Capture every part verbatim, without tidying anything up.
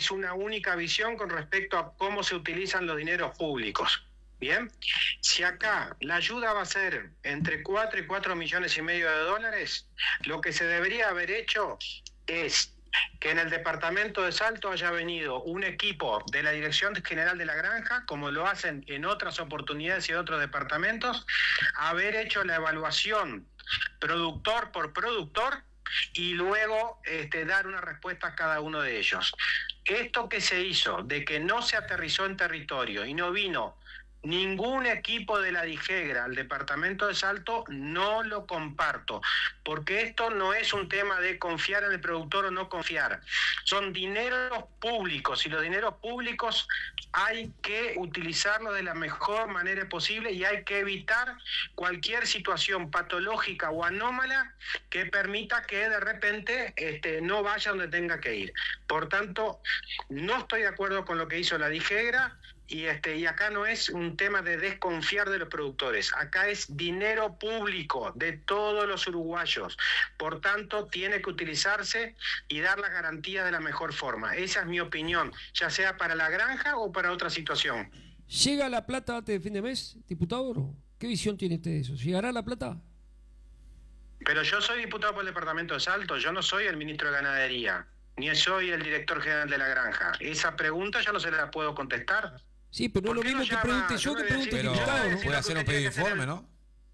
es una única visión con respecto a cómo se utilizan los dineros públicos. Bien, si acá la ayuda va a ser entre cuatro y cuatro millones y medio de dólares, lo que se debería haber hecho es que en el departamento de Salto haya venido un equipo de la Dirección General de la Granja, como lo hacen en otras oportunidades y otros departamentos, haber hecho la evaluación productor por productor y luego este, dar una respuesta a cada uno de ellos. Esto que se hizo, de que no se aterrizó en territorio y no vino ningún equipo de la DIGEGRA al departamento de Salto, no lo comparto, porque esto no es un tema de confiar en el productor o no confiar, son dineros públicos y los dineros públicos hay que utilizarlos de la mejor manera posible y hay que evitar cualquier situación patológica o anómala que permita que de repente este, no vaya donde tenga que ir. Por tanto, no estoy de acuerdo con lo que hizo la DIGEGRA. Y este y acá no es un tema de desconfiar de los productores, acá es dinero público de todos los uruguayos, por tanto tiene que utilizarse y dar la garantía de la mejor forma. Esa es mi opinión, ya sea para la granja o para otra situación. ¿Llega la plata antes de fin de mes, diputado? ¿No? ¿Qué visión tiene usted de eso? ¿Llegará la plata? Pero yo soy diputado por el departamento de Salto, yo no soy el ministro de Ganadería, ni soy el director general de la granja. Esa pregunta yo no se la puedo contestar. Sí, pero no es lo mismo que pregunte yo que pregunte el diputado, ¿no? Puede hacer un pedido de informe, ¿no?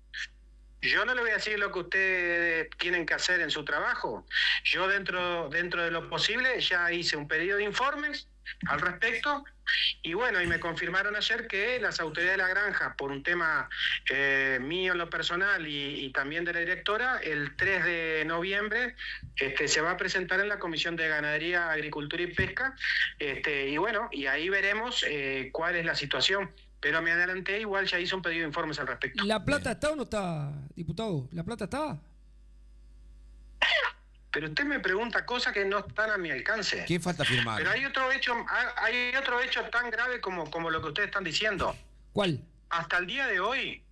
Yo no le voy a decir lo que ustedes tienen que hacer en su trabajo. Yo dentro dentro de lo posible ya hice un pedido de informes al respecto y bueno, y me confirmaron ayer que las autoridades de la granja, por un tema eh, mío en lo personal y, y también de la directora, el tres de noviembre este, se va a presentar en la Comisión de Ganadería, Agricultura y Pesca este, y bueno, y ahí veremos eh, cuál es la situación. Pero me adelanté, igual ya hice un pedido de informes al respecto. ¿La plata está o no está, diputado? ¿La plata está? Pero usted me pregunta cosas que no están a mi alcance. ¿Quién falta firmar? Pero hay otro hecho, hay otro hecho tan grave como, como lo que ustedes están diciendo. ¿Cuál? Hasta el día de hoy,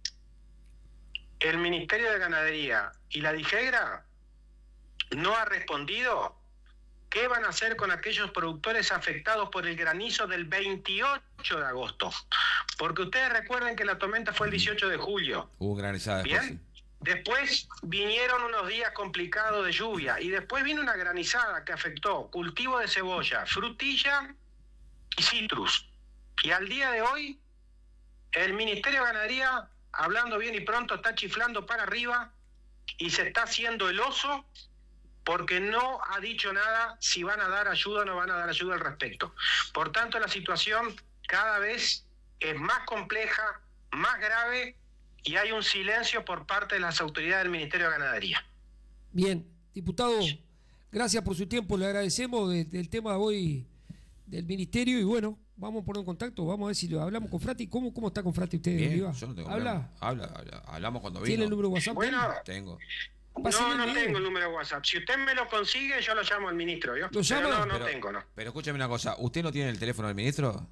el Ministerio de Ganadería y la DIGEGRA no ha respondido qué van a hacer con aquellos productores afectados por el granizo del veintiocho de agosto. Porque ustedes recuerden que la tormenta fue el dieciocho de julio. Hubo granizada después. Bien. Después vinieron unos días complicados de lluvia y después vino una granizada que afectó cultivo de cebolla, frutilla y citrus. Y al día de hoy, el Ministerio de Ganadería, hablando bien y pronto, está chiflando para arriba y se está haciendo el oso porque no ha dicho nada si van a dar ayuda o no van a dar ayuda al respecto. Por tanto, la situación cada vez es más compleja, más grave, y hay un silencio por parte de las autoridades del Ministerio de Ganadería. Bien, diputado, gracias por su tiempo, le agradecemos de, del tema de hoy del Ministerio y bueno, vamos a poner en contacto, vamos a ver si lo hablamos con Frati. ¿Cómo, cómo está con Frati usted, Bien, Oliva? yo no tengo ¿Habla? Habla, habla, hablamos cuando vino. ¿Tiene el número de WhatsApp? Bueno, tengo. No, no tengo el número de WhatsApp. Si usted me lo consigue, yo lo llamo al ministro, ¿yo? ¿Lo llama? Pero no, no pero, tengo, no. Pero escúcheme una cosa, ¿usted no tiene el teléfono del ministro?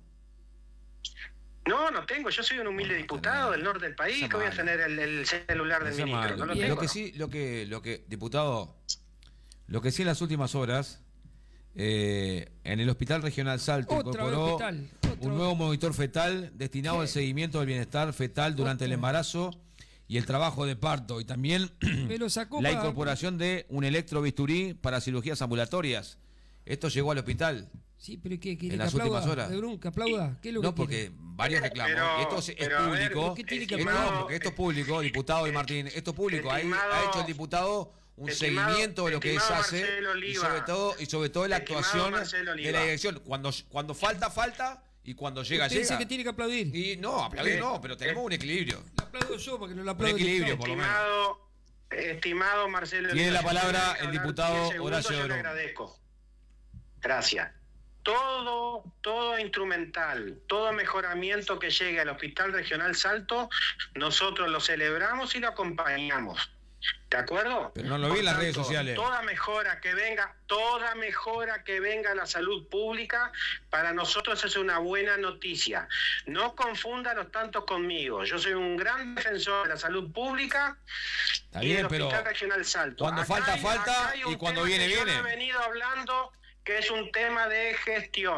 No, no tengo. Yo soy un humilde no, diputado del norte del país, que voy a tener el, el celular del ministro. No lo Lo tengo, que no. sí, lo que, lo que, diputado, lo que sí en las últimas horas, eh, en el Hospital Regional Salto Otra incorporó hospital, otra un nuevo monitor fetal destinado ¿Qué? al seguimiento del bienestar fetal durante Otra. el embarazo y el trabajo de parto, y también Me lo sacó la para- incorporación de un electrobisturí para cirugías ambulatorias. Esto llegó al hospital. Sí, pero ¿qué quiere En que las aplauda? últimas horas. De Brun, que aplauda. ¿Qué es lo No, que quiere? porque varios reclamos. Pero- esto es, es pero, a ver, público. ¿por qué tiene que Esto- aplaudir? no, porque esto es público, diputado y Martín. Esto es público. Ahí Estimado- ha hecho el diputado un estimado- seguimiento de lo que se estimado hace Marcelo y Oliva. sobre todo y sobre todo la Estimado actuación Marcelo de Oliva. la dirección. Cuando cuando falta falta y cuando llega Usted dice llega. que tiene que aplaudir. Y no, aplaudir Eh, no, pero tenemos eh, un equilibrio. Le aplaudo yo porque no le Un aplaudo el equilibrio, diputado. por lo menos. Estimado, estimado Marcelo. Tiene la Oliva, palabra si usted el me deja diputado hablar diez segundos, Horacio yo le Durón. agradezco. Gracias. Todo, todo instrumental, todo mejoramiento que llegue al Hospital Regional Salto, nosotros lo celebramos y lo acompañamos. ¿De acuerdo? Pero no lo vi Por en las tanto, redes sociales. Toda mejora que venga, toda mejora que venga a la salud pública, para nosotros es una buena noticia. No confundan los tantos conmigo. Yo soy un gran defensor de la salud pública. Está y bien, del pero Hospital Regional Salto. cuando Acá falta, hay- falta, acá hay un y cuando tema viene, que yo viene. no he venido hablando, que es un tema de gestión.